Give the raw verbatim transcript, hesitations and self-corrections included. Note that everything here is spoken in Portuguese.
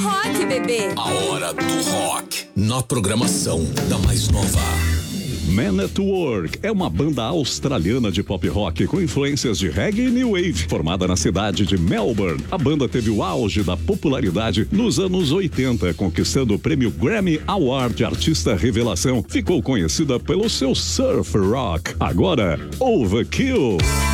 rock, bebê. A hora do rock, na programação da mais nova. Man at Work é uma banda australiana de pop rock com influências de reggae e new wave, formada na cidade de Melbourne. A banda teve o auge da popularidade nos anos oitenta, conquistando o prêmio Grammy Award de Artista Revelação. Ficou conhecida pelo seu surf rock. Agora, Overkill.